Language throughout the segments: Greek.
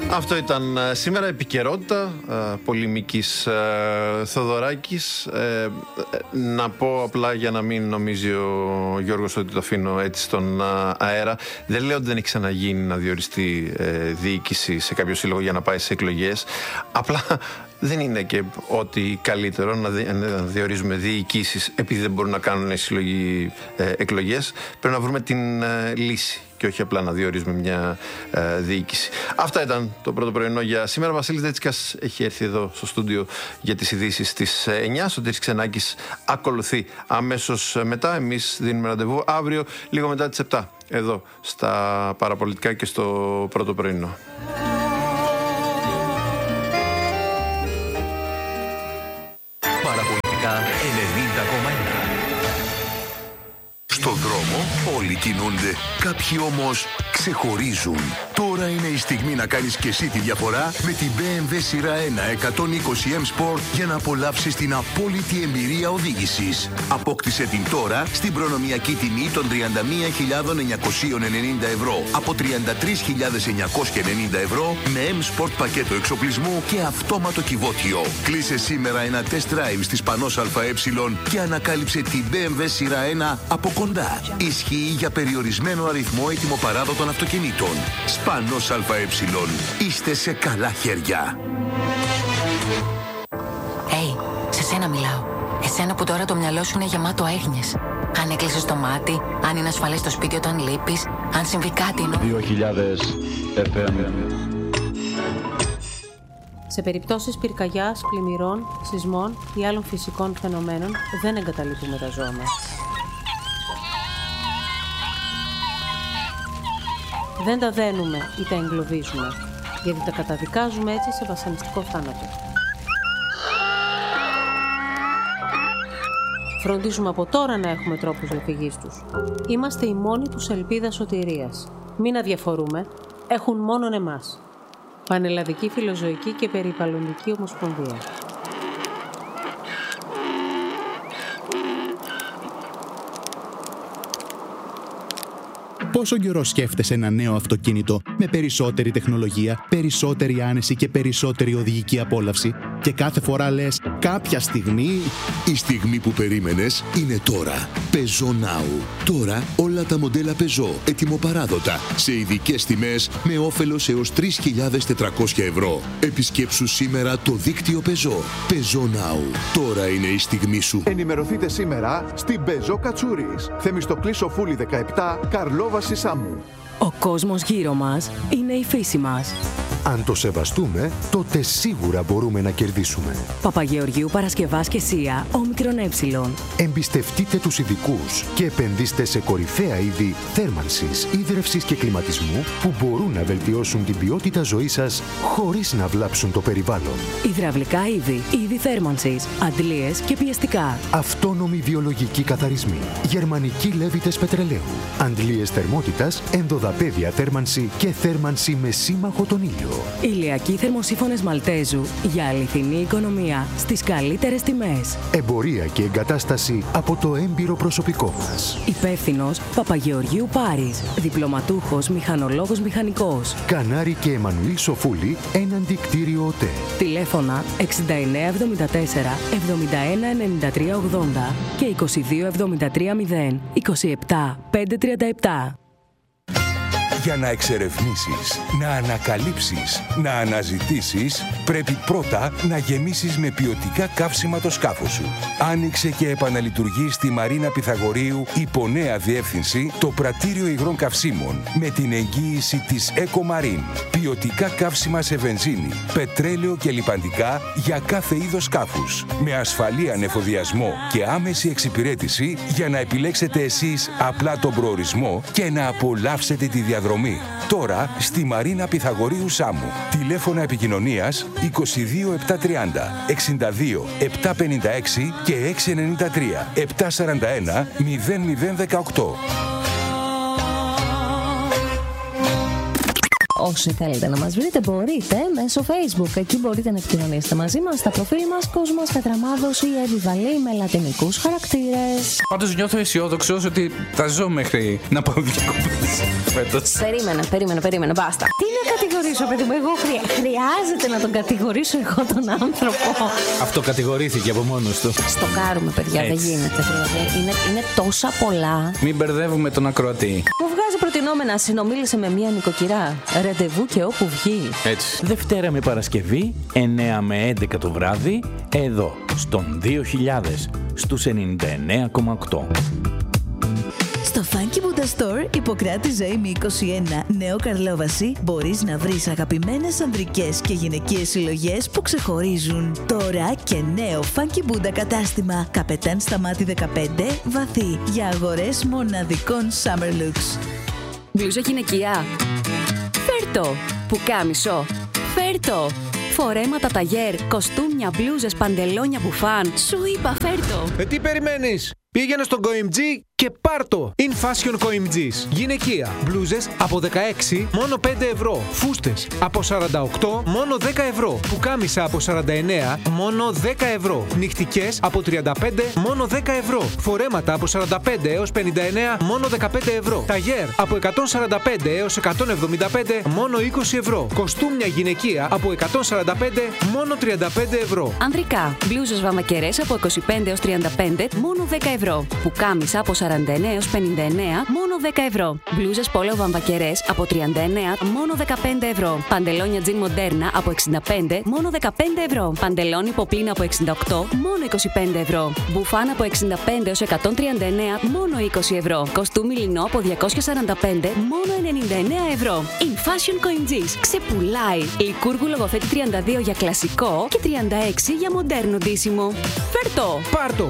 Αυτό ήταν σήμερα επικαιρότητα πολεμικής Θοδωράκης. Να πω απλά για να μην νομίζει ο Γιώργος ότι το αφήνω έτσι στον αέρα. Δεν λέω ότι δεν έχει ξαναγίνει να διοριστεί διοίκηση σε κάποιο σύλλογο για να πάει σε εκλογές. Απλά δεν είναι και ότι καλύτερο να διορίζουμε διοικήσεις επειδή δεν μπορούν να κάνουν οι σύλλογοι εκλογές. Πρέπει να βρούμε την λύση και όχι απλά να διορίζουμε μια διοίκηση. Αυτά ήταν το πρώτο πρωινό για σήμερα. Βασίλης Δέτσικας έχει έρθει εδώ στο στούντιο για τις ειδήσεις στις 9. Σωτήρης Ξενάκης ακολουθεί αμέσως μετά. Εμείς δίνουμε ραντεβού αύριο λίγο μετά τις 7 εδώ στα παραπολιτικά και στο πρώτο πρωινό. Παραπολιτικά 90,1. Στον δρόμο όλοι κινούνται, κάποιοι όμως ξεχωρίζουν. Τώρα είναι η στιγμή να κάνεις και εσύ τη διαφορά με την BMW σειρά 1 120M Sport για να απολαύσεις την απόλυτη εμπειρία οδήγησης. Απόκτησε την τώρα στην προνομιακή τιμή των 31.990 ευρώ από 33.990 ευρώ με M Sport πακέτο εξοπλισμού και αυτόματο κυβότιο. Κλείσε σήμερα ένα test drive στη Σπανός ΑΕ και ανακάλυψε την BMW σειρά 1 από κοντά. Ισχύει για περιορισμένο αριθμό ετοιμοπαράδοτων αυτοκινήτων. Σπανός ΑΕ. Είστε σε καλά χέρια. Σε σένα μιλάω. Εσένα που τώρα το μυαλό σου είναι γεμάτο έγνοιες. Αν έκλεισες το μάτι, αν είναι ασφαλές το σπίτι όταν λείπεις, αν συμβεί κάτι 2000 FM. Σε περιπτώσεις πυρκαγιάς, πλημμυρών, σεισμών ή άλλων φυσικών φαινομένων δεν εγκαταλείπουμε τα ζώα μας. Δεν τα δένουμε ή τα εγκλωβίζουμε, γιατί τα καταδικάζουμε έτσι σε βασανιστικό θάνατο. Φροντίζουμε από τώρα να έχουμε τρόπους διαφυγής τους. Είμαστε η μόνη τους ελπίδα σωτηρίας. Μην αδιαφορούμε, έχουν μόνον εμάς. Πανελλαδική Φιλοζωική και Περιβαλλοντική Ομοσπονδία. Πόσο καιρό σκέφτεσαι ένα νέο αυτοκίνητο με περισσότερη τεχνολογία, περισσότερη άνεση και περισσότερη οδηγική απόλαυση και κάθε φορά λες κάποια στιγμή... Η στιγμή που περίμενες είναι τώρα. Peugeot Now. Τώρα όλα τα μοντέλα Peugeot ετοιμοπαράδοτα σε ειδικές τιμές με όφελος έως 3.400 ευρώ. Επισκέψου σήμερα το δίκτυο Peugeot. Peugeot Now. Τώρα είναι η στιγμή σου. Ενημερωθείτε σήμερα στην Peugeot Κατσούρης. Θεμιστοκλή Σοφούλη 17, Καρλόβαση Σάμου. Ο κόσμος γύρω μας είναι η φύση μας. Αν το σεβαστούμε, τότε σίγουρα μπορούμε να κερδίσουμε. Παπαγεωργίου Παρασκευάς και Σία, όμικρον ε. Εμπιστευτείτε τους ειδικούς και επενδύστε σε κορυφαία είδη θέρμανσης, ίδρευσης και κλιματισμού που μπορούν να βελτιώσουν την ποιότητα ζωής σας χωρίς να βλάψουν το περιβάλλον. Υδραυλικά είδη θέρμανσης, αντλίες και πιεστικά. Αυτόνομοι βιολογικοί καθαρισμοί, γερμανικοί λέβητες πετρελαίου, αντλίες θερμότητας, ενδοδαπέδια θέρμανση και θέρμανση με σύμμαχο τον ήλιο. Ηλιακοί θερμοσύφωνες Μαλτέζου για αληθινή οικονομία στις καλύτερες τιμές. Εμπορία και εγκατάσταση από το έμπειρο προσωπικό μας. Υπεύθυνος Παπαγεωργίου Πάρης. Διπλωματούχος μηχανολόγος μηχανικός. Κανάρη και Εμμανουήλ Σοφούλη, έναντι κτίριο ΟΤΕ. Τηλέφωνα 6974 71 93 80 και 22 73 0 27 537. Για να εξερευνήσεις, να ανακαλύψεις, να αναζητήσεις, πρέπει πρώτα να γεμίσεις με ποιοτικά καύσιμα το σκάφος σου. Άνοιξε και επαναλειτουργεί στη Μαρίνα Πυθαγορείου υπό νέα διεύθυνση το πρατήριο υγρών καυσίμων με την εγγύηση της Ecomarine. Ποιοτικά καύσιμα σε βενζίνη, πετρέλαιο και λιπαντικά για κάθε είδος σκάφους. Με ασφαλή ανεφοδιασμό και άμεση εξυπηρέτηση για να επιλέξετε εσείς απλά τον προορισμό και να απολαύσετε τη διαδρομή. Τώρα στη Μαρίνα Πυθαγορείου Σάμου. Τηλέφωνα επικοινωνίας 22 730 62 756 και 693 741 0018. Όσοι θέλετε να μας βρείτε, μπορείτε μέσω Facebook. Εκεί μπορείτε να επικοινωνήσετε μαζί μας στα προφίλ μας Κοσμάς Πετραμάδος ή Εύη Βαλή με λατινικούς χαρακτήρες. Πάντως νιώθω αισιόδοξος ότι θα ζω μέχρι να πάω διακοπές φέτος. Περίμενε, μπάστα. Τι να κατηγορήσω, παιδί μου, εγώ χρειάζεται να τον κατηγορήσω εγώ τον άνθρωπο. Αυτό κατηγορήθηκε από μόνος του. Στο κάρουμε, παιδιά, δεν γίνεται. Είναι τόσα πολλά. Μην μπερδεύουμε τον ακροατή. Μου βγάζει προτινόμενα, συνομίλησε με μία νοικοκυρά. Ραντεβού και όπου βγει. Έτσι. Δευτέρα με Παρασκευή, 9 με 11 το βράδυ, εδώ, στον 2000, στους 99,8. Στο Funky Buddha Store, Ιπποκράτη Ζωήμη 21, Νέο Καρλόβαση, μπορείς να βρεις αγαπημένες ανδρικές και γυναικείες συλλογές που ξεχωρίζουν. Τώρα και νέο Funky Buddha κατάστημα, Καπετάν Σταμάτη 15, βαθύ, για αγορές μοναδικών summer looks. Μπλούζα γυναικεία. Φέρτο. Πουκάμισο. Φέρτο. Φορέματα ταγέρ, κοστούμια, μπλούζες, παντελόνια, μπουφάν. Σου είπα φέρτο. Τι περιμένεις? Πήγαινε στον COIMG και πάρτο! In Fashion COIMG's. Γυναικεία. Μπλούζες από 16 μόνο 5 ευρώ. Φούστες από 48 μόνο 10 ευρώ. Πουκάμισα από 49 μόνο 10 ευρώ. Νυχτικές από 35 μόνο 10 ευρώ. Φορέματα από 45 έως 59 μόνο 15 ευρώ. Ταγέρ από 145 έως 175 μόνο 20 ευρώ. Κοστούμια γυναικεία από 145 μόνο 35 ευρώ. Ανδρικά. Μπλούζες βαμακερές από 25 έως 35 μόνο 10 ευρώ. Πουκάμισα από 49 έως 59 μόνο 10 ευρώ. Μπλούζες πόλο βαμβακερές από 39 μόνο 15 ευρώ. Παντελόνια τζιν μοντέρνα από 65 μόνο 15 ευρώ. Παντελόνι ποπλίνα από 68 μόνο 25 ευρώ. Μπουφάν από 65 έως 139 μόνο 20 ευρώ. Κοστούμι λινό από 245 μόνο 99 ευρώ. In Fashion COIMG's. Ξεπουλάει. Λικούργου λογοθέτη 32 για κλασικό και 36 για μοντέρνο ντύσιμο. Φέρτο! Πάρτο!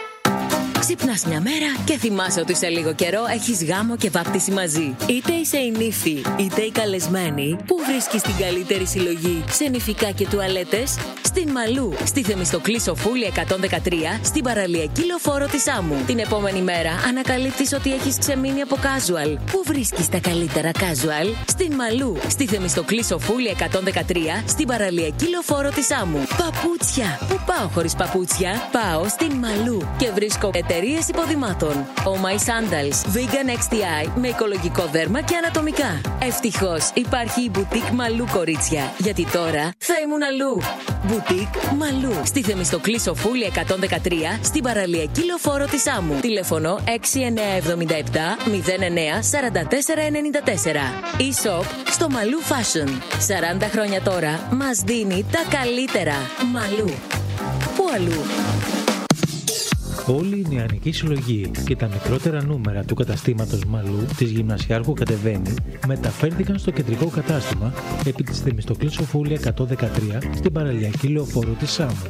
Ξυπνάς μια μέρα και θυμάσαι ότι σε λίγο καιρό έχεις γάμο και βάπτιση μαζί. Είτε είσαι η νύφη, είτε η καλεσμένη, που βρίσκεις την καλύτερη συλλογή σε νηφικά και τουαλέτες? Στην Μαλού, στη Θεμιστοκλή Σοφούλη 113, στην παραλιακή λεωφόρο της Άμμου. Την επόμενη μέρα ανακαλύπτεις ότι έχεις ξεμείνει από casual. Πού βρίσκεις τα καλύτερα casual? Στην Μαλού, στη Θεμιστοκλή Σοφούλη 113, στην παραλιακή λεωφόρο της Άμμου. Παπούτσια! Πού πάω χωρίς παπούτσια? Πάω στην Μαλού και βρίσκω εταιρείες υποδημάτων. Oh My Sandals, Vegan XTI με οικολογικό δέρμα και ανατομικά. Ευτυχώς υπάρχει η Boutique Μαλού, κορίτσια, γιατί τώρα θα ήμουν αλλού. Boutique Μαλού, στη Θεμιστοκλή Σοφούλη 113, στην παραλιακή λεωφόρο της Άμμου. Τηλέφωνο 6977 09 44 94. E-shop στο Μαλού Fashion. 40 χρόνια τώρα μας δίνει τα καλύτερα. Μαλού. Πού αλλού? Όλη η νεανική συλλογή και τα μικρότερα νούμερα του καταστήματος Μαλού της Γυμνασιάρχου Κατεβαίνει μεταφέρθηκαν στο κεντρικό κατάστημα επί της Θεμιστοκλής Σοφούλη 113 στην παραλιακή λεωφόρο της Σάμου.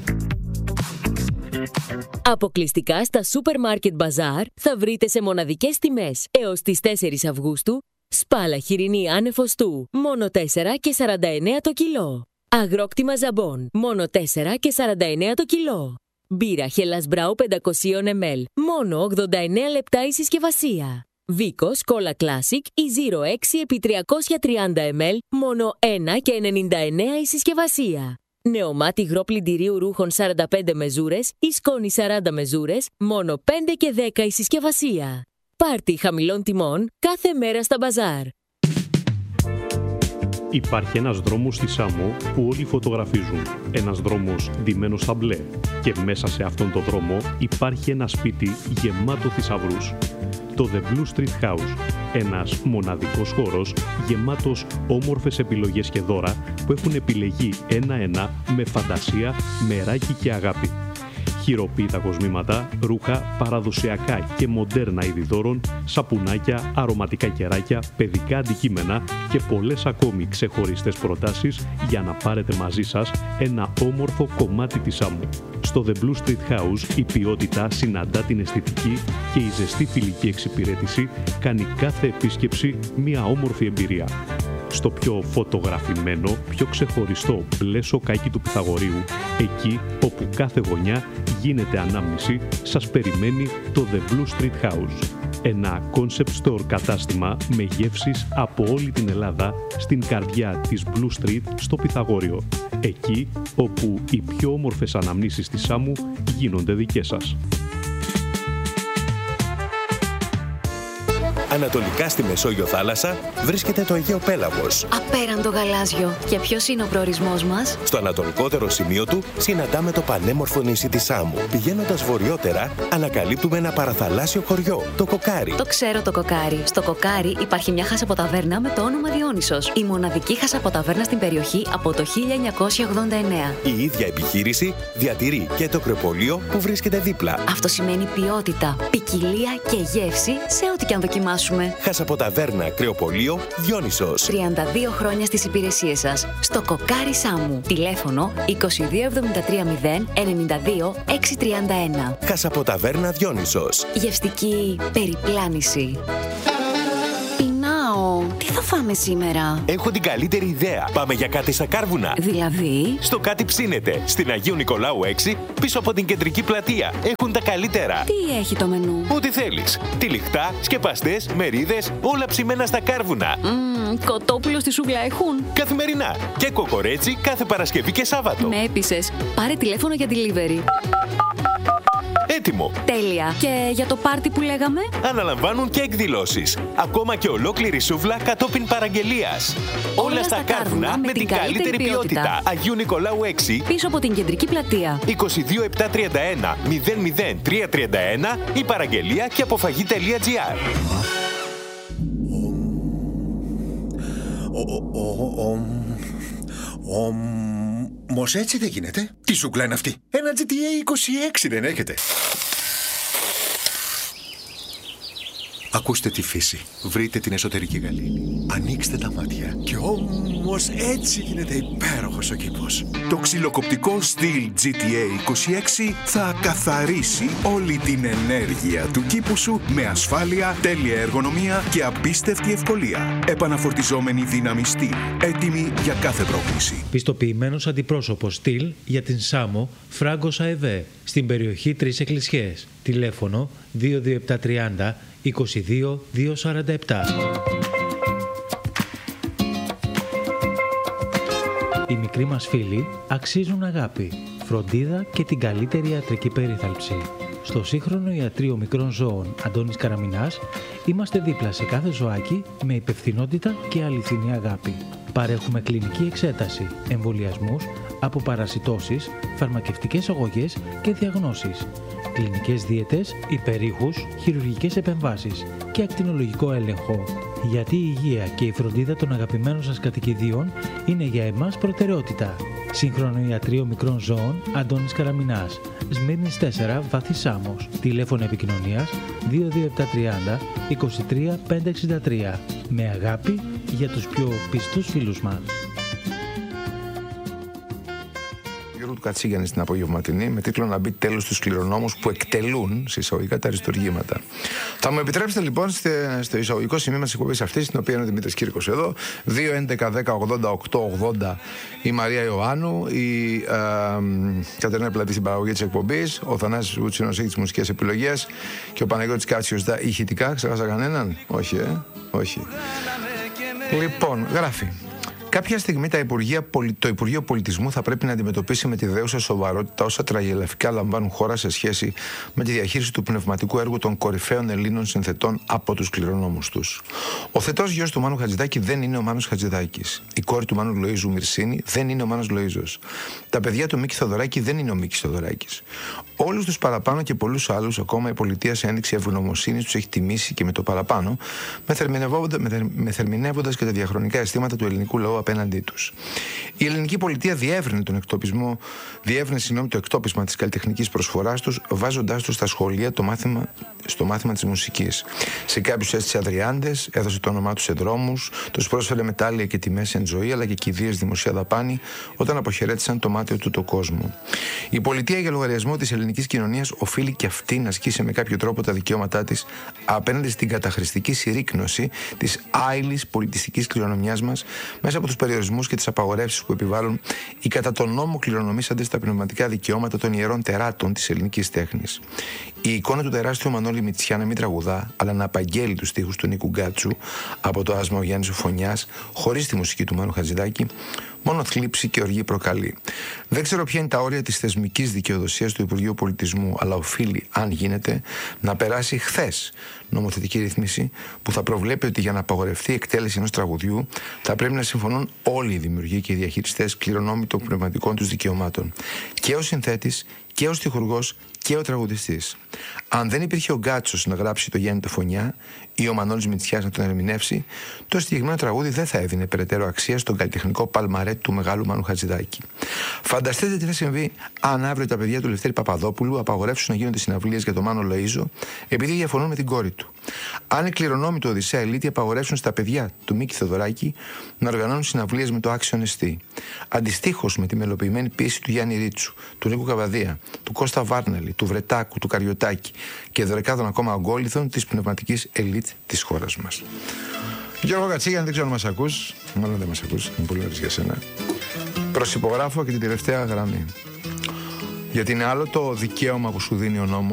Αποκλειστικά στα Supermarket Bazaar θα βρείτε σε μοναδικές τιμές έως τις 4 Αυγούστου σπάλα χοιρινή άνεφοστού μόνο 4 και 49 το κιλό. Αγρόκτημα ζαμπόν μόνο 4 και 49 το κιλό. Μπύρα Hellas Brau 500 ml, μόνο 89 λεπτά η συσκευασία. Βίκος Cola Classic η 06 επί 330 ml, μόνο 1 και 99 η συσκευασία. Νεομάτι υγρό πλυντηρίου ρούχων 45 μεζούρες ή σκόνη 40 μεζούρες, μόνο 5 και 10 η συσκευασία. Πάρτι χαμηλών τιμών κάθε μέρα στα μπαζάρ. Υπάρχει ένας δρόμος στη Σάμο που όλοι φωτογραφίζουν. Ένας δρόμος ντυμένος στα μπλε. Και μέσα σε αυτόν τον δρόμο υπάρχει ένα σπίτι γεμάτο θησαυρούς. Το The Blue Street House. Ένας μοναδικός χώρος γεμάτος όμορφες επιλογές και δώρα που έχουν επιλεγεί ένα-ένα με φαντασία, μεράκι και αγάπη. Χειροποίητα κοσμήματα, ρούχα, παραδοσιακά και μοντέρνα είδη δώρων, σαπουνάκια, αρωματικά κεράκια, παιδικά αντικείμενα και πολλές ακόμη ξεχωριστές προτάσεις για να πάρετε μαζί σας ένα όμορφο κομμάτι της άμμου. Στο The Blue Street House η ποιότητα συναντά την αισθητική και η ζεστή φιλική εξυπηρέτηση κάνει κάθε επίσκεψη μια όμορφη εμπειρία. στο πιο φωτογραφημένο, πιο ξεχωριστό μπλε σοκάκι του Πυθαγορείου, εκεί όπου κάθε γωνιά γίνεται ανάμνηση, σας περιμένει το The Blue Street House. Ένα concept store κατάστημα με γεύσεις από όλη την Ελλάδα στην καρδιά της Blue Street στο Πυθαγόριο. Εκεί όπου οι πιο όμορφες αναμνήσεις της Σάμου γίνονται δικές σας. Ανατολικά στη Μεσόγειο θάλασσα βρίσκεται το Αιγαίο Πέλαγος. Απέραντο γαλάζιο. Και ποιος είναι ο προορισμός μας? Στο ανατολικότερο σημείο του συναντάμε το πανέμορφο νησί της Σάμου. Πηγαίνοντας βορειότερα, ανακαλύπτουμε ένα παραθαλάσσιο χωριό, το Κοκάρι. Το ξέρω το Κοκάρι. Στο Κοκάρι υπάρχει μια χασαποταβέρνα με το όνομα Διόνυσος. Η μοναδική χασαποταβέρνα στην περιοχή από το 1989. Η ίδια επιχείρηση διατηρεί και το κρεοπολείο που βρίσκεται δίπλα. Αυτό σημαίνει ποιότητα, ποικιλία και γεύση σε ό,τι και αν δοκιμάσουμε. Χασαποταβέρνα Κρεοπολείο Διόνυσος. 32 χρόνια στις υπηρεσίες σας. Στο Κοκάρι Σάμου. Τηλέφωνο 22730 92 631. Χασαποταβέρνα Διόνυσος. Γευστική περιπλάνηση. Πεινάω. Τι θα φάμε σήμερα? Έχω την καλύτερη ιδέα. Πάμε για κάτι στα Κάρβουνα. Δηλαδή? Στο Κάτι Ψήνεται. Στην Αγίου Νικολάου 6, πίσω από την κεντρική πλατεία. Έχουν τα καλύτερα. Τι έχει το μενού? Ό,τι θέλεις. Τυλιχτά, σκεπαστές, μερίδες, όλα ψημένα στα Κάρβουνα. Κοτόπουλο στη σούγκλα έχουν? Καθημερινά. Και κοκορέτσι κάθε Παρασκευή και Σάββατο. Με έπεισες. Πάρε τηλέφωνο για delivery. Έτοιμο. Τέλεια. Και για το πάρτι που λέγαμε? Αναλαμβάνουν και εκδηλώσεις. Ακόμα και ολόκληρη σούβλα κατόπιν παραγγελίας. Όλα στα Κάρβουνα με την καλύτερη ποιότητα. Αγίου Νικολάου 6. Πίσω από την κεντρική πλατεία. 22731 00331 η παραγγελία και αποφαγή.gr. Όμως έτσι δεν γίνεται. Τι σούγκλα είναι αυτή? Ένα GTA 26 δεν έχετε? Ακούστε τη φύση. Βρείτε την εσωτερική γαλήνη. Ανοίξτε τα μάτια. Και όμως έτσι γίνεται υπέροχος ο κήπος. Το ξυλοκοπτικό στυλ GTA 26 θα καθαρίσει όλη την ενέργεια του κήπου σου με ασφάλεια, τέλεια εργονομία και απίστευτη ευκολία. Επαναφορτιζόμενη δύναμη στυλ. Έτοιμη για κάθε πρόκληση. Πιστοποιημένος αντιπρόσωπος στυλ για την Σάμο Φράγκος ΑΕΒ στην περιοχή 3 Εκκλησιές. Τηλέφωνο 22730 22 247. Οι μικροί μας φίλοι αξίζουν αγάπη, φροντίδα και την καλύτερη ιατρική περίθαλψη. Στο σύγχρονο ιατρείο μικρών ζώων Αντώνης Καραμινάς είμαστε δίπλα σε κάθε ζωάκι με υπευθυνότητα και αληθινή αγάπη. Παρέχουμε κλινική εξέταση, εμβολιασμούς, αποπαρασιτώσεις, φαρμακευτικές αγωγές και διαγνώσεις, κλινικές δίαιτες, υπερήχους, χειρουργικές επεμβάσεις και ακτινολογικό έλεγχο. Γιατί η υγεία και η φροντίδα των αγαπημένων σας κατοικιδίων είναι για εμάς προτεραιότητα. Σύγχρονο ιατρείο μικρών ζώων Αντώνης Καραμινάς, Σμύρνης 4, Βάθη Σάμος. Τηλέφωνο επικοινωνίας 22730 23 563. Με αγάπη για τους πιο πιστούς φίλους μας. Γιώργου του Κατσίγιαννη στην απογευματινή με τίτλο «Να μπει τέλος στους κληρονόμους που εκτελούν σε εισαγωγικά τα αριστουργήματα». Θα μου επιτρέψετε λοιπόν στο εισαγωγικό σημείο της εκπομπής αυτής, στην οποία είναι ο Δημήτρης Κύρκος εδώ, 2-11-10-80-8-80 η Μαρία Ιωάννου, η Κατερίνα Πλατή στην παραγωγή της εκπομπής, ο Θανάσης Βουτσίνος έχει τις μουσικές επιλογές και ο Παναγιώτης Κάτσιος τα ηχητικά. Ξέχασα κανέναν? Όχι, όχι. Λοιπόν, γράφει. Κάποια στιγμή το Υπουργείο Πολιτισμού θα πρέπει να αντιμετωπίσει με τη δέουσα σοβαρότητα όσα τραγελαφικά λαμβάνουν χώρα σε σχέση με τη διαχείριση του πνευματικού έργου των κορυφαίων Ελλήνων συνθετών από τους κληρονόμους τους. Ο θετός γιος του Μάνου Χατζηδάκη δεν είναι ο Μάνος Χατζηδάκης. Η κόρη του Μάνου Λοΐζου Μυρσίνη δεν είναι ο Μάνος Λοΐζος. Τα παιδιά του Μίκη Θοδωράκη δεν είναι ο Μίκης Θοδωράκης. Όλους τους παραπάνω και πολλούς άλλους ακόμα η πολιτεία σε ένδειξη ευγνωμοσύνης τους έχει τιμήσει και με το παραπάνω, μεθερμινεύοντας και τα διαχρονικά αισθήματα του ελληνικού λαού απέναντί τους. Η ελληνική πολιτεία διεύρυνε το εκτόπισμα της καλλιτεχνικής προσφοράς τους, βάζοντάς τους στα σχολεία στο μάθημα της μουσικής. Σε κάποιους έστησε αδριάντες, έδωσε το όνομά τους σε δρόμους, τους πρόσφερε μετάλλια και τιμές εν ζωή, αλλά και κηδείες δημοσία δαπάνη όταν αποχαιρέτησαν το μάτιο του το κόσμο. Η πολιτεία για λογαριασμό της ελληνικής ελληνικής κοινωνίας οφείλει και αυτή να ασκήσει με κάποιο τρόπο τα δικαιώματά της απέναντι στην καταχρηστική συρρίκνωση της άειλης πολιτιστικής κληρονομιάς μας μέσα από τους περιορισμούς και τις απαγορεύσεις που επιβάλλουν οι κατά τον νόμο κληρονομήσαντες τα πνευματικά δικαιώματα των ιερών τεράτων της ελληνικής τέχνης. Η εικόνα του τεράστιου Μανώλη Μητσιά να μην τραγουδά, αλλά να απαγγέλει τους στίχους του Νίκου Γκάτσου από το άσμα ο Γιάννης ο Φωνιάς, χωρίς τη μουσική του Μάνου Χατζηδάκη, μόνο θλίψη και οργή προκαλεί. Δεν ξέρω ποια είναι τα όρια της θεσμικής δικαιοδοσίας του Υπουργείου Πολιτισμού, αλλά οφείλει, αν γίνεται, να περάσει χθες νομοθετική ρύθμιση που θα προβλέπει ότι για να απαγορευτεί η εκτέλεση ενός τραγουδιού θα πρέπει να συμφωνούν όλοι οι δημιουργοί και οι διαχειριστές κληρονόμοι των πνευματικών τους δικαιωμάτων. Και ο συνθέτης και ο στιχουργός και ο τραγουδιστής. Αν δεν υπήρχε ο Γκάτσος να γράψει το Γιάννη το Φωνιά ή ο Μανώλης Μητσιάς να τον ερμηνεύσει, το συγκεκριμένο τραγούδι δεν θα έδινε περαιτέρω αξία στον καλλιτεχνικό παλμαρέτ του μεγάλου Μάνου Χατζηδάκη. Φανταστείτε τι θα συμβεί αν αύριο τα παιδιά του Λευτέρη Παπαδόπουλου απαγορεύσουν να γίνονται συναυλίες για τον Μάνο Λοΐζο επειδή διαφωνούν με την κόρη του. Αν οι κληρονόμοι του Οδυσσέα Ελίτη απαγορεύσουν στα παιδιά του Μίκη Θεοδωράκη να οργανώνουν συναυλίες με το άξιον εστί. Αντιστοίχως με τη μελοποιημένη πίεση του Γιάννη Ρίτσου, του Νίκου Καβαδία, του Κώστα Βάρναλη, του Βρετάκου, του Καριωτάκη και δωρεκάδων ακόμα ογκόληθων της πνευματικής ελίτ της χώρας μας. Γιώργο Κατσίγιαν, δεν ξέρω αν μας ακούς, μάλλον δεν μας ακούς, είναι πολύ ωραίες για σένα. Προσυπογράφω και την τελευταία γραμμή. Γιατί είναι άλλο το δικαίωμα που σου δίνει ο νόμος